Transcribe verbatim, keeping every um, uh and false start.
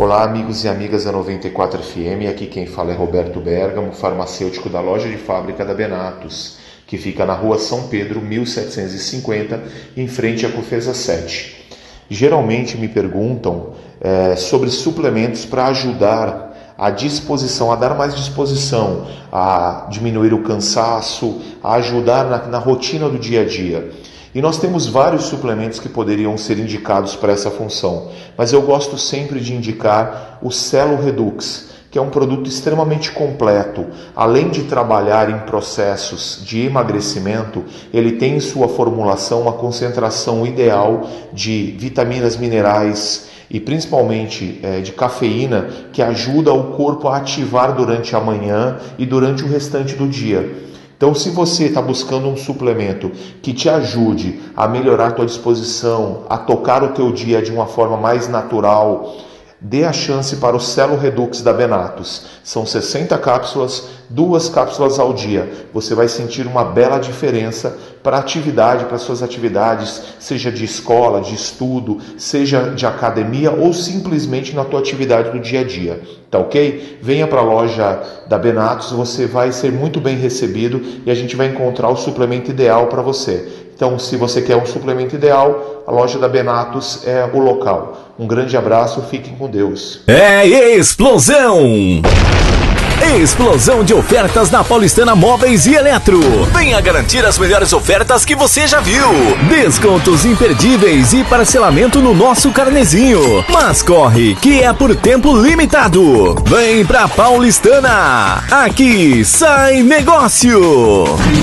Olá, amigos e amigas da noventa e quatro F M, aqui quem fala é Roberto Bergamo, farmacêutico da loja de fábrica da Benatos, que fica na rua São Pedro, mil setecentos e cinquenta, em frente à Cofesa sete. Geralmente me perguntam é, sobre suplementos para ajudar a disposição, a dar mais disposição, a diminuir o cansaço, a ajudar na, na rotina do dia a dia. E nós temos vários suplementos que poderiam ser indicados para essa função, mas eu gosto sempre de indicar o Celo Redux, que é um produto extremamente completo. Além de trabalhar em processos de emagrecimento, ele tem em sua formulação uma concentração ideal de vitaminas, minerais e principalmente é, de cafeína, que ajuda o corpo a ativar durante a manhã e durante o restante do dia. Então, se você está buscando um suplemento que te ajude a melhorar a tua disposição, a tocar o teu dia de uma forma mais natural, dê a chance para o Celo Redux da Benatos. São sessenta cápsulas, duas cápsulas ao dia. Você vai sentir uma bela diferença para a atividade, para suas atividades, seja de escola, de estudo, seja de academia ou simplesmente na tua atividade do dia a dia. Tá ok? Venha para a loja da Benatos, você vai ser muito bem recebido e a gente vai encontrar o suplemento ideal para você. Então, se você quer um suplemento ideal, a loja da Benatos é o local. Um grande abraço, fiquem com Deus. É explosão! Explosão de ofertas na Paulistana Móveis e Eletro. Venha garantir as melhores ofertas que você já viu. Descontos imperdíveis e parcelamento no nosso carnezinho. Mas corre, que é por tempo limitado. Vem pra Paulistana. Aqui sai negócio.